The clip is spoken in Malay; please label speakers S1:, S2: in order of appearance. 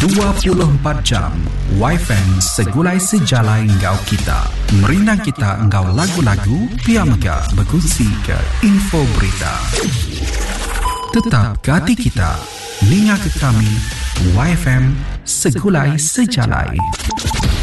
S1: 24 jam YFM segulai sejalai engkau kita. Merinang kita engkau lagu-lagu, piamaga berkongsi ke info berita. Tetap ke hati kita, ninga ke kami, YFM segulai sejalai.